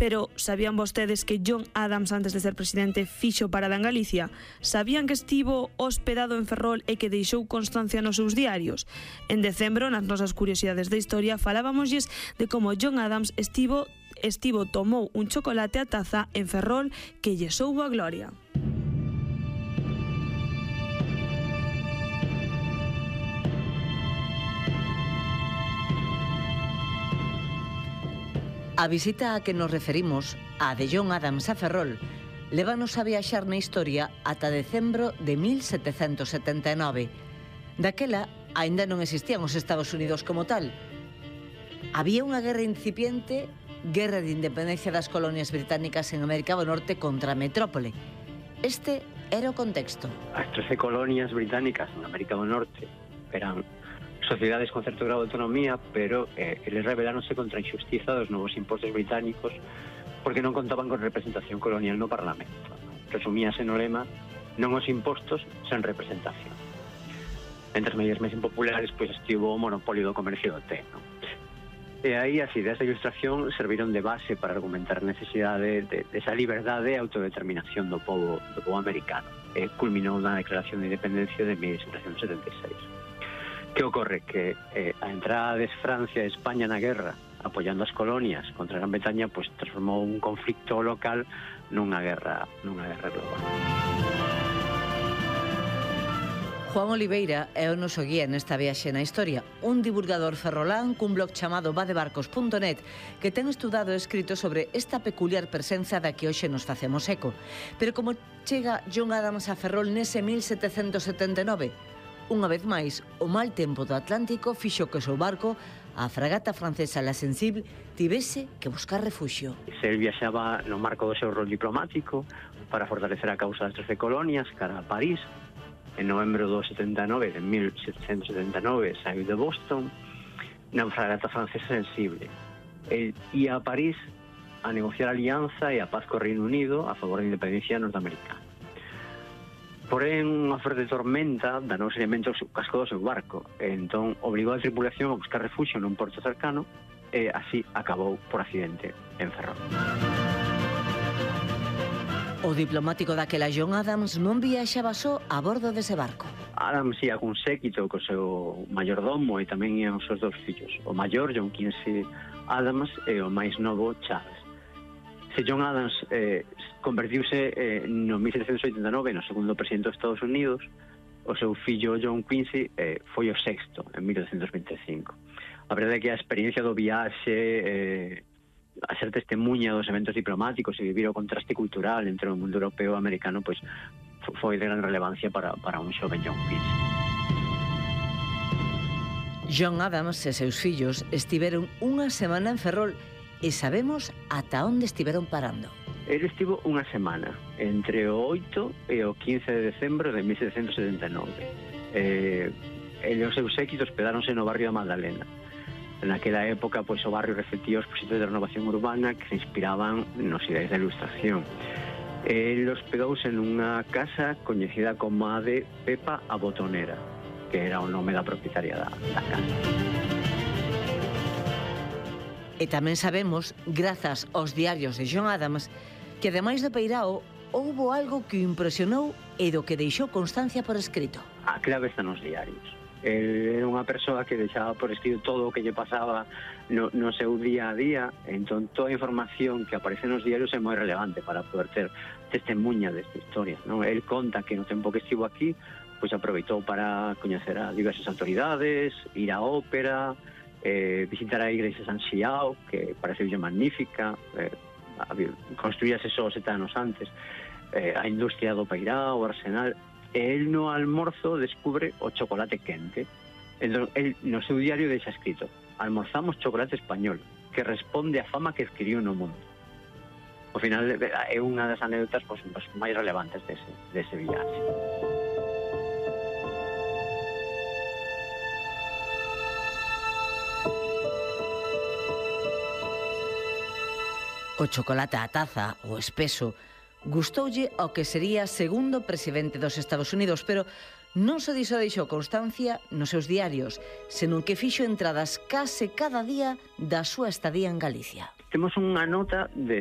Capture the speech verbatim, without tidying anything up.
Pero sabían vostedes que John Adams, antes de ser presidente, fixo parada en Galicia? Sabían que estivo hospedado en Ferrol e que deixou constancia nos seus diarios? En decembro, nas nosas curiosidades de historia, falábamosles de como John Adams estivo, estivo tomou un chocolate a taza en Ferrol que lle soubo a gloria. A visita a que nos referimos, a de John Adams a Ferrol, lévanos a viaxar na historia ata decembro de mil setecentos setenta e nove. Daquela, aínda non existían os Estados Unidos como tal. Había unha guerra incipiente, guerra de independencia das colonias británicas en América do Norte contra a metrópole. Este era o contexto. As trece colonias británicas en América do Norte eran sociedades con certo grado de autonomía, pero eh, eles rebeláronse contra a injustiza dos novos impostos británicos porque non contaban con representación colonial no Parlamento. Resumíase no lema: non os impostos sen representación. Entre as medidas máis impopulares, pois estivo o monopolio do comercio do té, non? E aí as ideas da Ilustración serviron de base para argumentar a necesidade de, de esa liberdade e autodeterminación do povo, do povo americano. E culminou na Declaración de Independencia de mil setecientos setenta e seis. Que ocorre? Que eh, a entrada de Francia e España na guerra, apoiando as colonias contra Gran Bretaña, pues, transformou un conflicto local nunha guerra, nunha guerra global. Juan Oliveira é o noso guía nesta viaxe na historia, un divulgador ferrolán cun blog chamado vadebarcos punto net que ten estudado e escrito sobre esta peculiar presenza da que hoxe nos facemos eco. Pero como chega John Adams a Ferrol nese mil setecentos setenta e nove? Unha vez máis, o mal tempo do Atlántico fixo que o seu barco, a fragata francesa La Sensible, tivese que buscar refuxio. Se viaxaba no marco do seu rol diplomático para fortalecer a causa das trece colonias cara a París. En novembro do setenta e nove, de mil setecentos setenta e nove, saiu de Boston na fragata francesa Sensible. El ia a París a negociar a alianza e a paz co Reino Unido a favor da independencia norteamericana. Porén, unha forte tormenta danou seriamente o casco do seu barco, e entón obrigou a tripulación a buscar refugio nun porto cercano e así acabou por accidente en Ferrol. O diplomático daquela John Adams non viaxaba só a bordo dese barco. Adams ia cun séquito co seu mayordomo e tamén ian os seus dous fillos, o maior John Quincy Adams e o máis novo Charles. Se John Adams eh, convertiuse eh, no mil setecentos oitenta e nove no segundo presidente dos Estados Unidos, o seu fillo John Quincy eh, foi o sexto en mil oitocentos vinte e cinco. A verdade é que a experiencia do viaxe, eh, a ser testemunha dos eventos diplomáticos e vivir o contraste cultural entre o mundo europeo e americano, pois foi de gran relevancia para, para un xoven John Quincy. John Adams e seus fillos estiveron unha semana en Ferrol e sabemos ata onde estiveron parando. Ele estivo unha semana, entre o oito e o quince de decembro de mil setecentos setenta e nove. Eh, ele e os seus séquitos hospedáronse no barrio da Magdalena. Naquela época, pois, o barrio reflectía os proxectos de renovación urbana que se inspiraban nos ideais da Ilustración. Ele hospedouse nunha casa coñecida como a de Pepa a Botonera, que era o nome da propietaria da, da casa. E tamén sabemos, grazas aos diarios de John Adams, que ademais do peirao, houbo algo que o impresionou e do que deixou constancia por escrito. A clave está nos diarios. Ele era unha persoa que deixaba por escrito todo o que lle pasaba no, no seu día a día, entón toda a información que aparece nos diarios é moi relevante para poder ter testemunha desta historia, non? El conta que no tempo que estivo aquí, pois aproveitou para coñecer a diversas autoridades, ir á ópera, eh, visitar a igrexa San Xiao, que pareceulle magnífica, eh, construíase só sete anos antes, eh, a industria do peirao, o arsenal. E el no almorzo descubre o chocolate quente. Entón, el no seu diario deixa escrito: almorzamos chocolate español, que responde á fama que adquiriu no mundo. Ao final é unha das anécdotas pues, pues, máis relevantes dese, dese viaxe. O chocolate á taza, o espeso, gustoulle ao que sería segundo presidente dos Estados Unidos, pero non só diso deixou constancia nos seus diarios, senón que fixo entradas case cada día da súa estadía en Galicia. Temos unha nota de